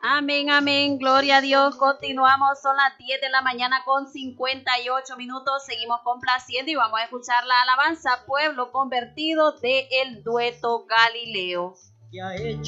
Amén, amén, gloria a Dios. Continuamos, son las 10 de la mañana con 58 minutos. Seguimos complaciendo y vamos a escuchar la alabanza Pueblo Convertido de El Dueto Galileo.